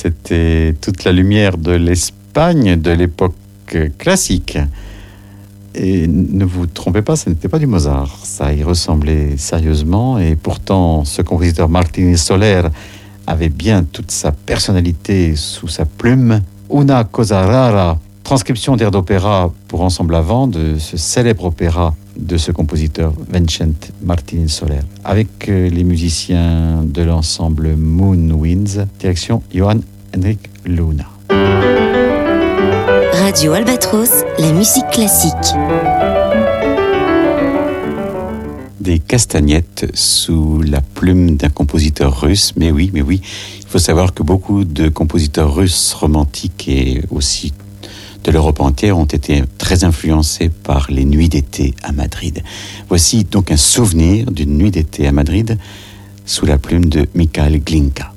C'était toute la lumière de l'Espagne de l'époque classique. Et ne vous trompez pas, ce n'était pas du Mozart. Ça y ressemblait sérieusement. Et pourtant, ce compositeur Martín Soler avait bien toute sa personnalité sous sa plume. Una cosa rara, transcription d'air d'opéra pour ensemble à vent de ce célèbre opéra de ce compositeur Vincent Martín Soler, avec les musiciens de l'ensemble Moon Winds, direction Johann Henrik Luna. Radio Albatros, la musique classique. Des castagnettes sous la plume d'un compositeur russe, mais oui, il faut savoir que beaucoup de compositeurs russes romantiques et aussi de l'Europe entière ont été très influencés par les nuits d'été à Madrid. Voici donc un souvenir d'une nuit d'été à Madrid sous la plume de Mikhail Glinka.